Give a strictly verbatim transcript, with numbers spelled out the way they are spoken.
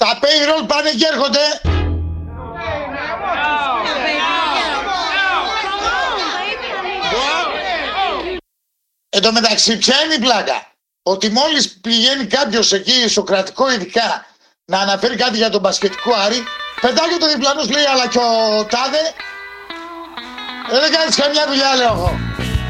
Τα payroll πάνε και έρχονται. Εν τω μεταξύ, ποια είναι η πλάκα? Ότι μόλις πηγαίνει κάποιος εκεί, στο κρατικό ειδικά, να αναφέρει κάτι για τον μπασκετικό Άρη, πετάγει το διπλανός, λέει, αλλά και ο τάδε δεν κάνεις καμιά δουλειά, λέω εγώ.